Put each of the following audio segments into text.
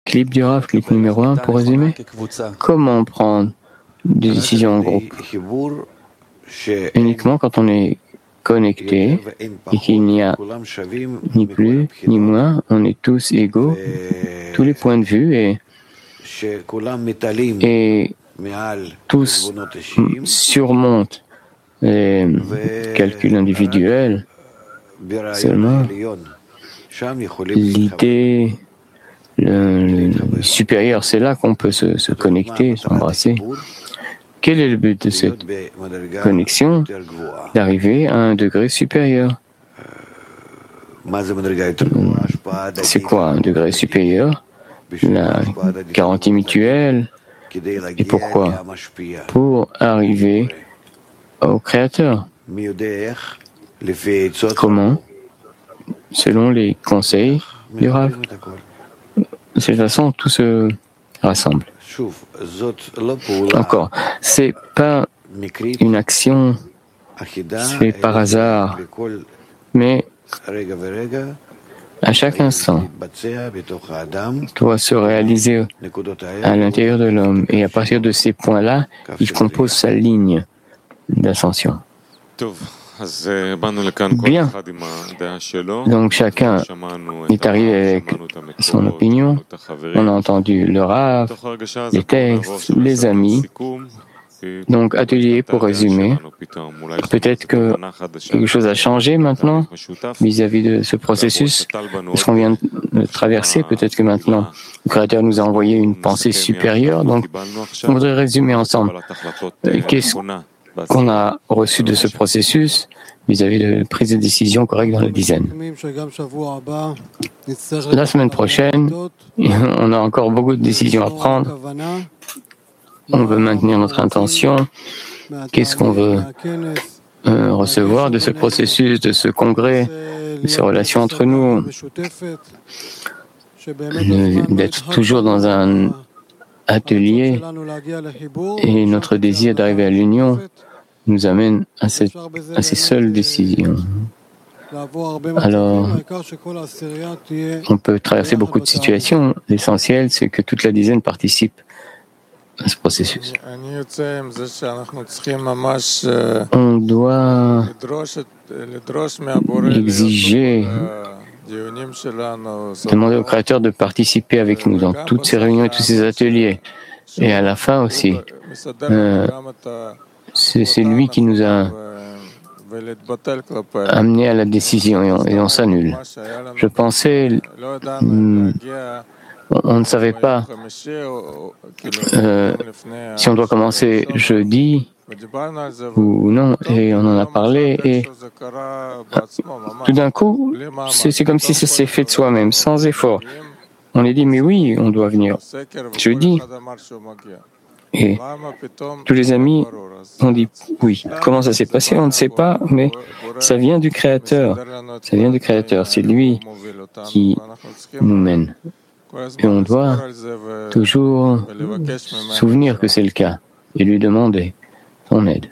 Clip du Rav, clip numéro 1 pour résumer. Comment prendre des décisions en groupe? Uniquement quand on est connecté et qu'il n'y a ni plus ni moins, on est tous égaux, tous les points de vue et tous surmontent les calculs individuels. Seulement, l'idée supérieure, c'est là qu'on peut se connecter, s'embrasser. Quel est le but de cette connexion? D'arriver à un degré supérieur. C'est quoi un degré supérieur? La garantie mutuelle. Et pourquoi? Pour arriver au Créateur. Comment? Selon les conseils du Rav. De cette façon, tout se rassemble. Encore, c'est pas une action faite par hasard, mais à chaque instant, doit se réaliser à l'intérieur de l'homme. Et à partir de ces points-là, il compose sa ligne d'ascension. Bien. Donc chacun est arrivé avec son opinion. On a entendu le Rav, les textes, les amis. Donc atelier pour résumer. Peut-être que quelque chose a changé maintenant vis-à-vis de ce processus. Ce qu'on vient de traverser, peut-être que maintenant le Créateur nous a envoyé une pensée supérieure. Donc on voudrait résumer ensemble. Qu'est-ce qu'on a reçu de ce processus vis-à-vis de la prise de décision correcte dans la dizaine. La semaine prochaine, on a encore beaucoup de décisions à prendre. On veut maintenir notre intention. Qu'est-ce qu'on veut recevoir de ce processus, de ce congrès, de ces relations entre nous, d'être toujours dans un atelier et notre désir d'arriver à l'union nous amène à ces seules décisions. Alors, on peut traverser beaucoup de situations. L'essentiel, c'est que toute la dizaine participe à ce processus. On doit exiger, demander au Créateur de participer avec nous dans toutes ces réunions et tous ces ateliers. Et à la fin aussi, c'est lui qui nous a amenés à la décision et on s'annule. Je pensais, on ne savait pas si on doit commencer jeudi ou non, et on en a parlé, et tout d'un coup, c'est comme si ça s'est fait de soi-même, sans effort. On a dit, mais oui, on doit venir jeudi. Et tous les amis ont dit oui. Comment ça s'est passé? On ne sait pas, mais ça vient du Créateur. Ça vient du Créateur. C'est lui qui nous mène. Et on doit toujours souvenir que c'est le cas et lui demander son aide.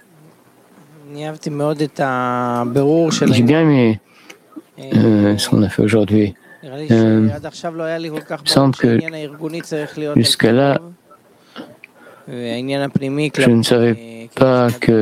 J'ai bien aimé ce qu'on a fait aujourd'hui. Il semble que jusqu'à là, je ne savais pas que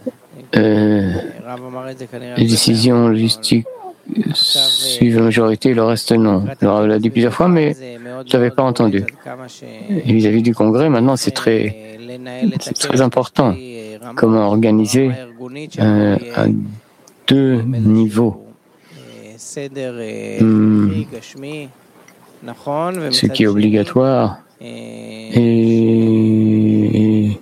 les décisions logistiques suivent la majorité et le reste non. Alors, on l'a dit plusieurs fois, mais je n'avais pas entendu. Et vis-à-vis du Congrès, maintenant, c'est très important. Comment organiser à deux niveaux. Ce qui est obligatoire et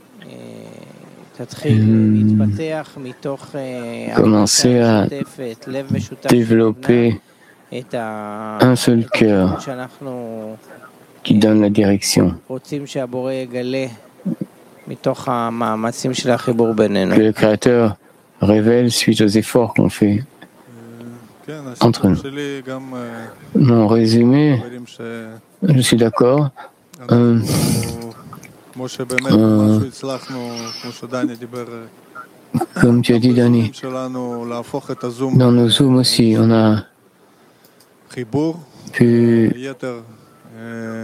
commencer à développer un seul cœur qui donne la direction. Que le Créateur révèle suite aux efforts qu'on fait entre nous. Mon résumé, je suis d'accord. Comme tu as dit, Dani, dans nos Zooms aussi, on a pu